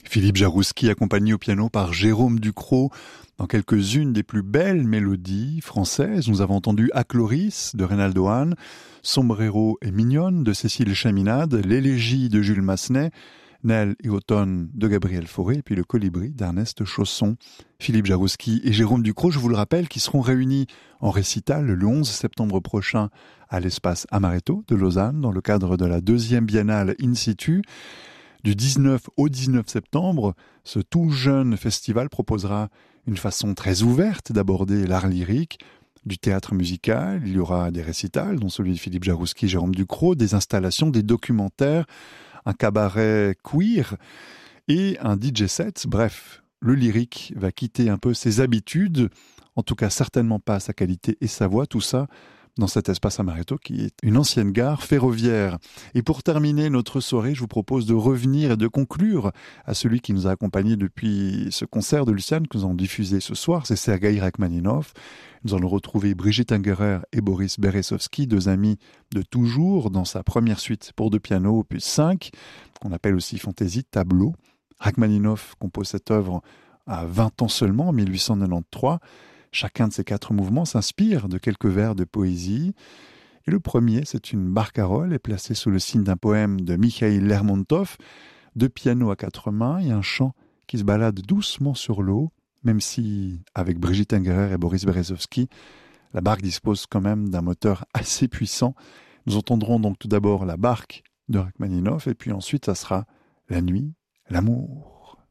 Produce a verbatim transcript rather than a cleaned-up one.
Philippe Jarouski accompagné au piano par Jérôme Ducrot dans quelques-unes des plus belles mélodies françaises. Nous avons entendu Acloris de Reynaldo Hahn, Sombrero et Mignonne de Cécile Chaminade, l'Élégie de Jules Massenet, Nell et Automne de Gabriel Fauré, et puis le Colibri d'Ernest Chausson. Philippe Jarouski et Jérôme Ducrot, je vous le rappelle, qui seront réunis en récital le onze septembre prochain à l'espace Amaretto de Lausanne, dans le cadre de la deuxième biennale In Situ. Du dix-neuf au dix-neuf septembre, ce tout jeune festival proposera une façon très ouverte d'aborder l'art lyrique, du théâtre musical, il y aura des récitals, dont celui de Philippe Jarouski et Jérôme Ducrot, des installations, des documentaires, un cabaret queer et un D J set. Bref, le lyrique va quitter un peu ses habitudes, en tout cas certainement pas sa qualité et sa voix, tout ça dans cet espace Amaretto qui est une ancienne gare ferroviaire. Et pour terminer notre soirée, je vous propose de revenir et de conclure à celui qui nous a accompagnés depuis ce concert de Luciane que nous avons diffusé ce soir, c'est Sergueï Rachmaninov. Nous allons retrouver Brigitte Ungerer et Boris Berezovsky, deux amis de toujours, dans sa première suite pour deux pianos, opus cinq, qu'on appelle aussi Fantaisie Tableau. Rachmaninov compose cette œuvre à vingt ans seulement, en mille huit cent quatre-vingt-treize. Chacun de ces quatre mouvements s'inspire de quelques vers de poésie. Et le premier, c'est une barcarolle, est placée sous le signe d'un poème de Mikhail Lermontov, deux pianos à quatre mains et un chant qui se balade doucement sur l'eau, même si, avec Brigitte Ungerer et Boris Berezovsky, la barque dispose quand même d'un moteur assez puissant. Nous entendrons donc tout d'abord la barque de Rachmaninov, et puis ensuite, ça sera la nuit, l'amour.